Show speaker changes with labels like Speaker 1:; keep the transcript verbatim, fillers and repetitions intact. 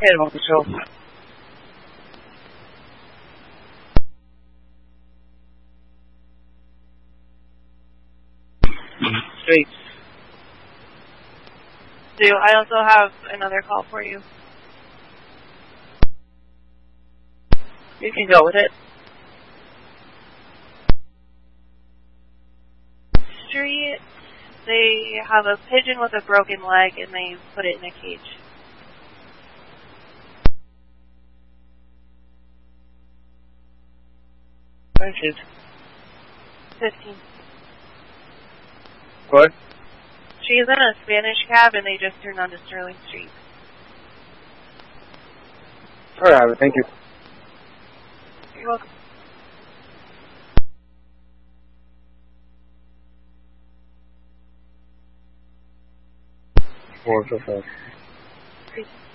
Speaker 1: Animal Control. Streets.
Speaker 2: Do I also have another call for you?
Speaker 1: You can go with it.
Speaker 2: Street. They have a pigeon with a broken leg and they put it in a cage.
Speaker 1: Punches.
Speaker 2: Fifteen.
Speaker 1: What?
Speaker 2: She's in a Spanish cab and they just turned onto Sterling Street.
Speaker 1: Alright, thank you.
Speaker 2: You're welcome.
Speaker 1: Four, four, five.
Speaker 2: Three.